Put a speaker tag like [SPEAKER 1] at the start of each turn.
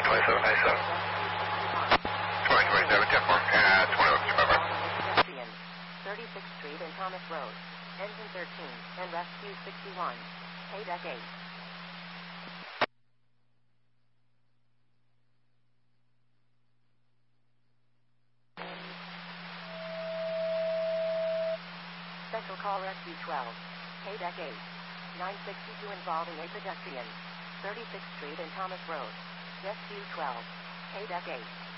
[SPEAKER 1] 36th Street and Thomas Road. Engine 13 and Rescue 61. Paydeck 8. Special call Rescue 12. Paydeck 8. 962 involving a pedestrian. 36th Street and Thomas Road. Rescue 12. Paydeck 8.